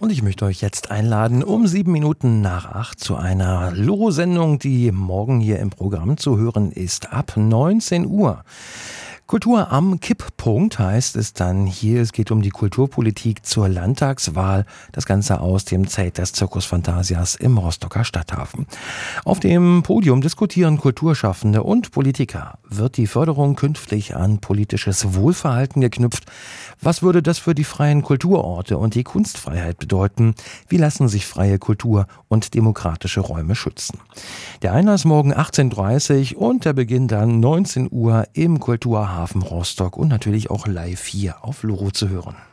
Und ich möchte euch jetzt einladen, um 7 Minuten nach 8 zu einer Loro-Sendung, die morgen hier im Programm zu hören ist, ab 19 Uhr. Kultur am Kipppunkt heißt es dann hier. Es geht um die Kulturpolitik zur Landtagswahl. Das Ganze aus dem Zelt des Circus Phantasias im Rostocker Stadthafen. Auf dem Podium diskutieren Kulturschaffende und Politiker. Wird die Förderung künftig an politisches Wohlverhalten geknüpft? Was würde das für die freien Kulturorte und die Kunstfreiheit bedeuten? Wie lassen sich freie Kultur und demokratische Räume schützen? Der Einlass morgen 18:30 Uhr und der Beginn dann 19 Uhr im Kulturhafen Rostock und natürlich auch live hier auf Loro zu hören.